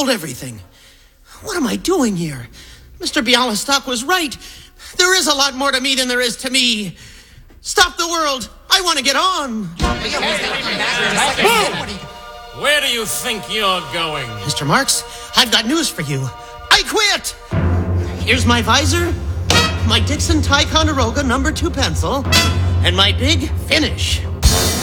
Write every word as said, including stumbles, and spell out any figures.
told everything. What am I doing here? Mister Bialystok was right. There is a lot more to me than there is to me. Stop the world. I want to get on. Boom! Where do you think you're going? Mister Marks, I've got news for you. I quit! Here's my visor, my Dixon Ticonderoga number two pencil, and my big finish.